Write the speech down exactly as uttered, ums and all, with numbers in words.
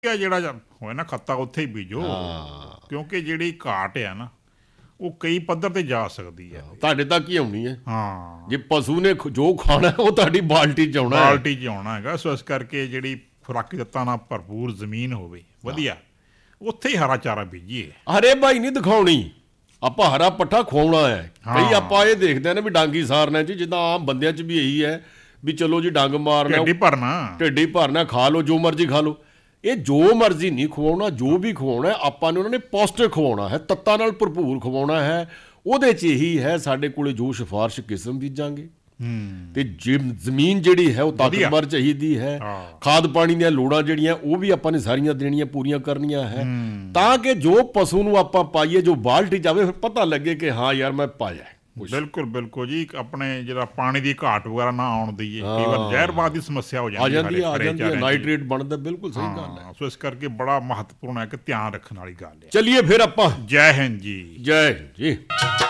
ਆ ਜਿਹੜਾ ਜਾਂ ਹੋਏ ਨਾ ਖੱਤਾ ਉੱਥੇ ਹੀ ਬੀਜੋ, ਹਾਂ ਕਿਉਂਕਿ ਜਿਹੜੀ ਘਾਟ ਆ ਨਾ ਉਹ ਕਈ ਪੱਧਰ ਤੇ ਜਾ ਸਕਦੀ ਹੈ। ਤੁਹਾਡੇ ਤੱਕ ਹੀ ਆਉਣੀ ਹੈ। ਹਾਂ, ਜੇ ਪਸ਼ੂ ਨੇ ਖ- ਜੋ ਖਾਣਾ ਉਹ ਤੁਹਾਡੀ ਬਾਲਟੀ 'ਚ ਆਉਣਾ ਹੈ। ਬਾਲਟੀ 'ਚ ਆਉਣਾ ਹੈਗਾ। ਸੋ ਇਸ ਕਰਕੇ ਜਿਹੜੀ ਖੁਰਾਕੀ ਤੱਤਾਂ ਨਾਲ ਭਰਪੂਰ ਜ਼ਮੀਨ ਹੋਵੇ ਵਧੀਆ, ਉੱਥੇ ਹੀ ਹਰਾ ਚਾਰਾ ਬੀਜੀਏ। ਹਰੇ ਭਾਈ ਨਹੀਂ ਦਿਖਾਉਣੀ, ਆਪਾਂ ਹਰਾ ਪੱਠਾ ਖਵਾਉਣਾ ਹੈ। ਕਈ ਹਾਂ। ਆਪਾਂ ਇਹ ਦੇਖਦੇ ਆ ਨਾ ਵੀ ਡਾਂਗੀ ਸਾਰਨਾ ਜੀ, ਜਿੱਦਾਂ ਆਮ ਬੰਦਿਆਂ 'ਚ ਵੀ ਇਹੀ ਹੈ ਵੀ ਚਲੋ ਜੀ ਡੰਗ ਮਾਰਨਾ, ਢਿੱਡ ਹੀ ਭਰਨਾ। ਢਿੱਡ ਹੀ ਭਰਨਾ, ਖਾ ਲਓ ਜੋ ਮਰਜ਼ੀ ਖਾ ਲਓ। ਇਹ ਜੋ ਮਰਜ਼ੀ ਨਹੀਂ ਖਵਾਉਣਾ, ਜੋ ਵੀ ਖਵਾਉਣਾ ਹੈ ਆਪਾਂ ਨੇ ਉਹਨਾਂ ਨੇ ਪੌਸ਼ਟਿਕ ਖਵਾਉਣਾ ਹੈ, ਤੱਤਾਂ ਨਾਲ ਭਰਪੂਰ ਖਵਾਉਣਾ ਹੈ। ਉਹਦੇ 'ਚ ਇਹੀ ਹੈ ਸਾਡੇ ਕੋਲੇ ਜੋ ਸਿਫਾਰਿਸ਼ ਕਿਸਮ ਬੀਜਾਂਗੇ ਹੂੰ, ਤੇ ਜਿਮ ਜ਼ਮੀਨ ਜਿਹੜੀ ਹੈ ਉਹ ਵਧੀਆ। ਤਾਕਤਵਰ ਚਾਹੀਦੀ ਹੈ। ਹਾਂ। ਖਾਦ ਪਾਣੀ ਦੀਆਂ ਲੋੜਾਂ ਜਿਹੜੀਆਂ ਉਹ ਵੀ ਆਪਾਂ ਨੇ ਸਾਰੀਆਂ ਦੇਣੀਆਂ ਪੂਰੀਆਂ ਕਰਨੀਆਂ ਹੈ, ਤਾਂ ਕਿ ਜੋ ਪਸ਼ੂ ਨੂੰ ਆਪਾਂ ਪਾਈਏ, ਜੋ ਬਾਲਟੀ ਜਾਵੇ, ਫਿਰ ਪਤਾ ਲੱਗੇ ਕਿ ਹਾਂ ਯਾਰ ਮੈਂ ਪਾਇਆ ਕੁਛ। ਬਿਲਕੁਲ ਬਿਲਕੁਲ ਜੀ। ਆਪਣੇ ਜਿਹੜਾ ਪਾਣੀ ਦੀ ਘਾਟ ਵਗੈਰਾ ਨਾ ਆਉਣ ਦਈਏ, ਕਈ ਵਾਰ ਜ਼ਹਿਰਬਾਦ ਦੀ ਸਮੱਸਿਆ ਹੋ ਆ ਜਾਂਦੀ ਜਾਂਦੀ ਹੈ ਆ ਹਰੇ ਜਾਂਦੀ ਹੈ ਚਾਰਿਆਂ 'ਚ। ਨਾਈਟ੍ਰੇਟ ਬਣਦਾ, ਬਿਲਕੁਲ ਸਹੀ ਗੱਲ ਹੈ। ਹਾਂ, ਸੋ ਇਸ ਕਰਕੇ ਬੜਾ ਮਹੱਤਵਪੂਰਨ ਹੈ ਕਿ ਧਿਆਨ ਰੱਖਣ ਵਾਲੀ ਗੱਲ ਹੈ। ਚਲਿਏ ਫਿਰ ਆਪਾਂ ਜੈ ਹਿੰਦ ਜੀ। ਜੈ ਹਿੰਦ ਜੀ।